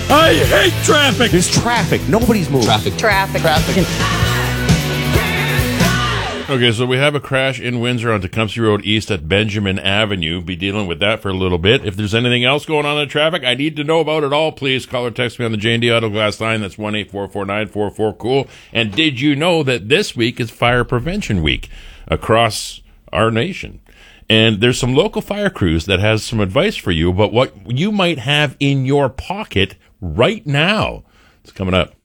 I hate traffic. There's traffic. Nobody's moving. Traffic. Okay, so we have a crash in Windsor on Tecumseh Road East at Benjamin Avenue. Be dealing with that for a little bit. If there's anything else going on in traffic, I need to know about it all. Please call or text me on the J&D Auto Glass line. That's 1-844-944-COOL. And did you know that this week is Fire Prevention Week across our nation? And there's some local fire crews that has some advice for you about what you might have in your pocket right now. It's coming up.